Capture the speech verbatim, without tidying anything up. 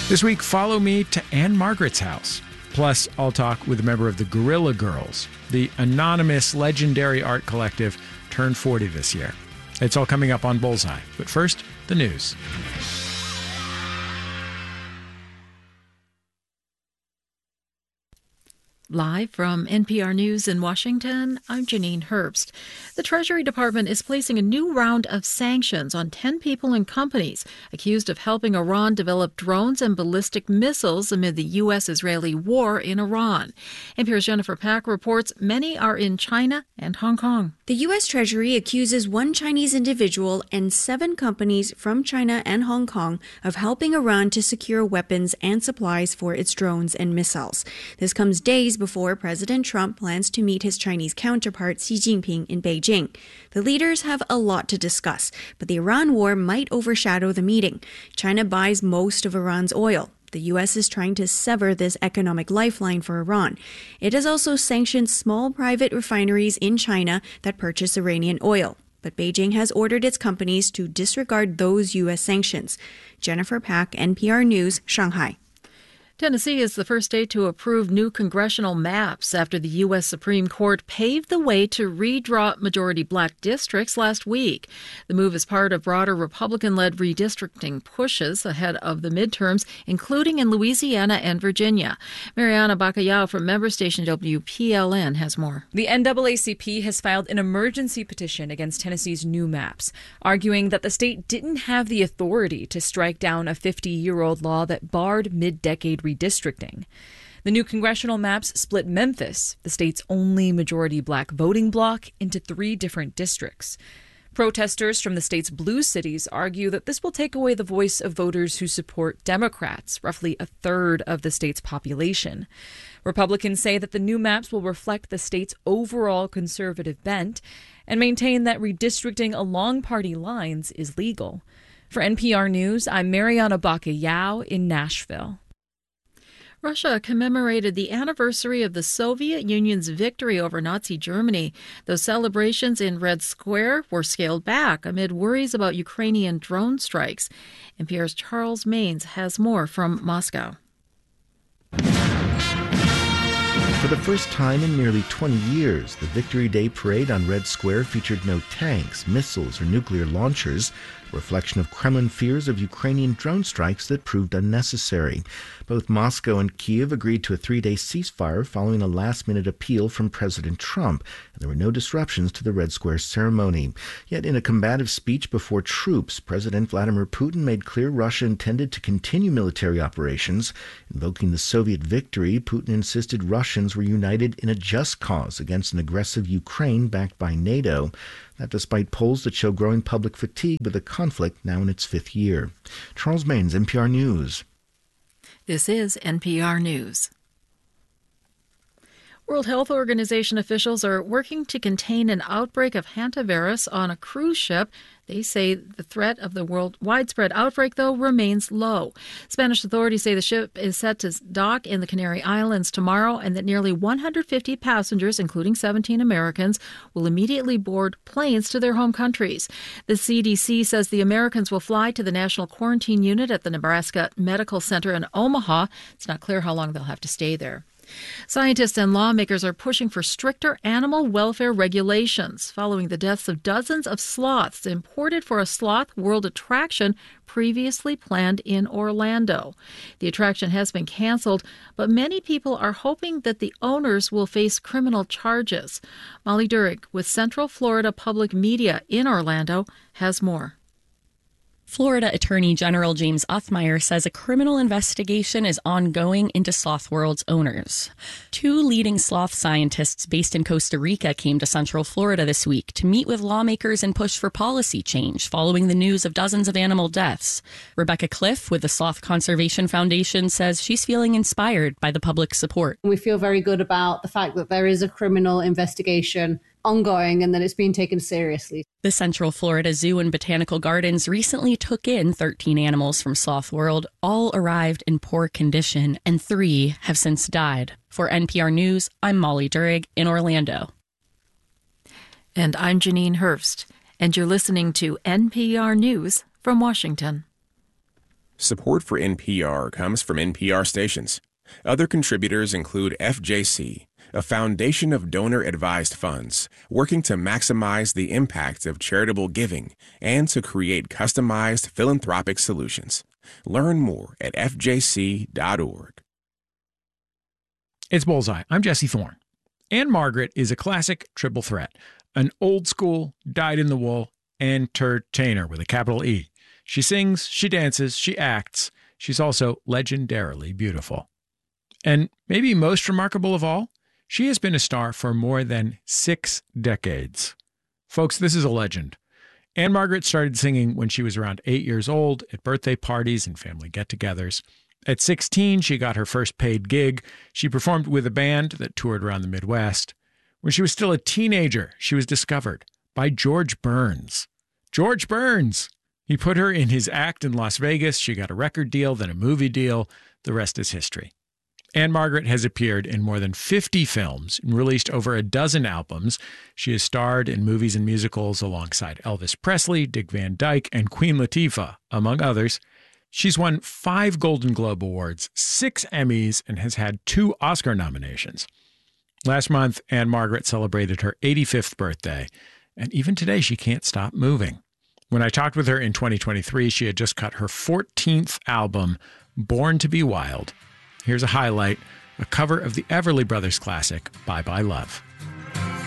This week, follow me to Anne Margaret's house. Plus, I'll talk with a member of the Guerrilla Girls, the anonymous legendary art collective turned forty this year. It's all coming up on Bullseye. But first, the news. Live from N P R News in Washington, I'm Janine Herbst. The Treasury Department is placing a new round of sanctions on ten people and companies accused of helping Iran develop drones and ballistic missiles amid the U S Israeli war in Iran. N P R's Jennifer Pack reports many are in China and Hong Kong. The U S Treasury accuses one Chinese individual and seven companies from China and Hong Kong of helping Iran to secure weapons and supplies for its drones and missiles. This comes days before President Trump plans to meet his Chinese counterpart Xi Jinping in Beijing. The leaders have a lot to discuss, but the Iran war might overshadow the meeting. China buys most of Iran's oil. The U S is trying to sever this economic lifeline for Iran. It has also sanctioned small private refineries in China that purchase Iranian oil. But Beijing has ordered its companies to disregard those U S sanctions. Jennifer Pack, N P R News, Shanghai. Tennessee is the first state to approve new congressional maps after the U S Supreme Court paved the way to redraw majority black districts last week. The move is part of broader Republican-led redistricting pushes ahead of the midterms, including in Louisiana and Virginia. Mariana Bacallao from member station W P L N has more. The N double A C P has filed an emergency petition against Tennessee's new maps, arguing that the state didn't have the authority to strike down a fifty-year-old law that barred mid-decade redistricting. The new congressional maps split Memphis, the state's only majority black voting bloc, into three different districts. Protesters from the state's blue cities argue that this will take away the voice of voters who support Democrats, roughly a third of the state's population. Republicans say that the new maps will reflect the state's overall conservative bent and maintain that redistricting along party lines is legal. For N P R News, I'm Mariana Bacallao in Nashville. Russia commemorated the anniversary of the Soviet Union's victory over Nazi Germany. Those celebrations in Red Square were scaled back amid worries about Ukrainian drone strikes. N P R's Charles Maines has more from Moscow. For the first time in nearly twenty years, the Victory Day parade on Red Square featured no tanks, missiles, or nuclear launchers, a reflection of Kremlin fears of Ukrainian drone strikes that proved unnecessary. Both Moscow and Kyiv agreed to a three-day ceasefire following a last-minute appeal from President Trump, and there were no disruptions to the Red Square ceremony. Yet in a combative speech before troops, President Vladimir Putin made clear Russia intended to continue military operations. Invoking the Soviet victory, Putin insisted Russians were united in a just cause against an aggressive Ukraine backed by NATO. That despite polls that show growing public fatigue with the conflict now in its fifth year. Charles Maines, N P R News. This is N P R News. World Health Organization officials are working to contain an outbreak of hantavirus on a cruise ship. They say the threat of the world widespread outbreak, though, remains low. Spanish authorities say the ship is set to dock in the Canary Islands tomorrow and that nearly one hundred fifty passengers, including seventeen Americans, will immediately board planes to their home countries. The C D C says the Americans will fly to the National Quarantine Unit at the Nebraska Medical Center in Omaha. It's not clear how long they'll have to stay there. Scientists and lawmakers are pushing for stricter animal welfare regulations following the deaths of dozens of sloths imported for a sloth world attraction previously planned in Orlando. The attraction has been canceled, but many people are hoping that the owners will face criminal charges. Molly Durig with Central Florida Public Media in Orlando has more. Florida Attorney General James Othmeyer says a criminal investigation is ongoing into Sloth World's owners. Two leading sloth scientists based in Costa Rica came to Central Florida this week to meet with lawmakers and push for policy change following the news of dozens of animal deaths. Rebecca Cliff with the Sloth Conservation Foundation says she's feeling inspired by the public support. We feel very good about the fact that there is a criminal investigation ongoing and that it's being taken seriously. The Central Florida Zoo and Botanical Gardens recently took in thirteen animals from Sloth World. All arrived in poor condition, and three have since died. For N P R News, I'm Molly Durig in Orlando. And I'm Janine Herbst, and you're listening to N P R News from Washington. Support for N P R comes from N P R stations. Other contributors include F J C, a foundation of donor-advised funds working to maximize the impact of charitable giving and to create customized philanthropic solutions. Learn more at f j c dot org. It's Bullseye. I'm Jesse Thorne. Ann-Margret is a classic triple threat, an old-school, dyed-in-the-wool entertainer with a capital E. She sings, she dances, she acts. She's also legendarily beautiful. And maybe most remarkable of all, she has been a star for more than six decades. Folks, this is a legend. Ann-Margret started singing when she was around eight years old at birthday parties and family get-togethers. At sixteen, she got her first paid gig. She performed with a band that toured around the Midwest. When she was still a teenager, she was discovered by George Burns. George Burns! He put her in his act in Las Vegas. She got a record deal, then a movie deal. The rest is history. Ann-Margret has appeared in more than fifty films and released over a dozen albums. She has starred in movies and musicals alongside Elvis Presley, Dick Van Dyke, and Queen Latifah, among others. She's won five Golden Globe Awards, six Emmys, and has had two Oscar nominations. Last month, Ann-Margret celebrated her eighty-fifth birthday, and even today she can't stop moving. When I talked with her in twenty twenty-three, she had just cut her fourteenth album, Born to Be Wild. Here's a highlight, a cover of the Everly Brothers classic, Bye Bye Love.